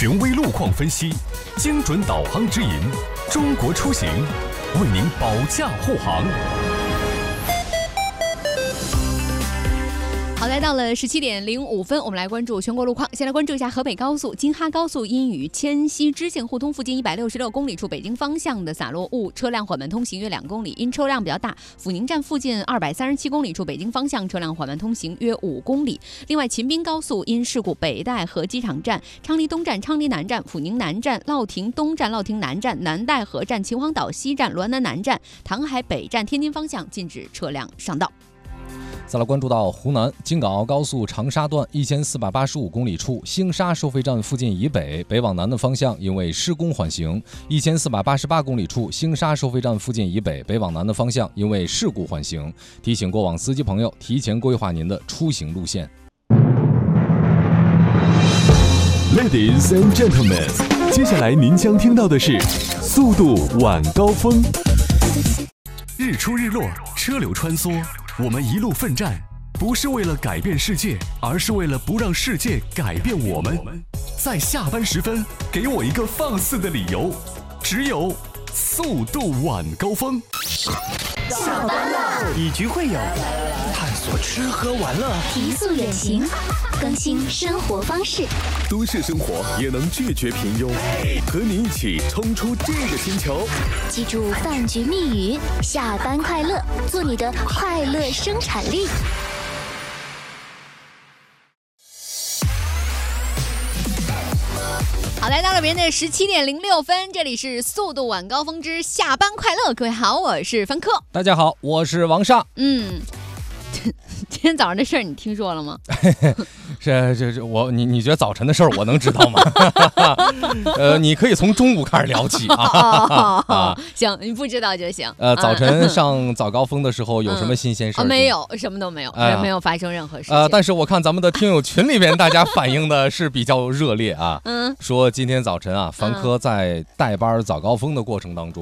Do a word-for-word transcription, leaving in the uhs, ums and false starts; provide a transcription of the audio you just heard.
权威路况分析，精准导航指引，中国出行为您保驾护航。 好，来到了十七点零五分，我们来关注全国路况。先来关注一下河北高速京哈高速因与迁西知县胡同附近一百六十六公里处北京方向的洒落物，车辆缓慢通行约两公里。因车辆比较大，阜宁站附近二百三十七公里处北京方向车辆缓慢通行约五公里。另外，秦滨高速因事故北戴河机场站、昌黎东站、昌黎南站、阜宁南站、乐亭东站、乐亭南站、南戴河站、秦皇岛西站、滦南南站、唐海北站天津方向禁止车辆上道。 再来关注到湖南京港澳高速长沙段一千四百八十五公里处兴沙收费站附近以北北往南的方向因为施工缓行，一千四百八十八公里处兴沙收费站附近以北北往南的方向因为事故缓行，提醒过往司机朋友提前规划您的出行路线。 Ladies and gentlemen， 接下来您将听到的是速度晚高峰。日出日落，车流穿梭，我们一路奋战，不是为了改变世界，而是为了不让世界改变我们。在下班时分，给我一个放肆的理由，只有速度晚高峰。 下班了， 以局会友，探索吃喝玩乐， 提速远行，更新生活方式。 都市生活也能拒绝平庸，和你一起冲出这个星球。 记住饭局密语：下班快乐，做你的快乐生产力。 好，来到了别人的十七点零六分，这里是速度晚高峰之下班快乐。各位好，我是凡客。 大家好，我是王尚。 嗯。今天早上的事儿你听说了吗？ 这这这我你你觉得早晨的事儿我能知道吗？呃，你可以从中午开始聊起啊。 哦哦、行，你不知道就行。 呃，早晨上早高峰的时候有什么新鲜事儿、 嗯哦？没有，什么都没有，呃、没有发生任何事情。 呃，但是我看咱们的听友群里边，大家反映的是比较热烈啊。嗯，说今天早晨啊，凡科在带班早高峰的过程当中。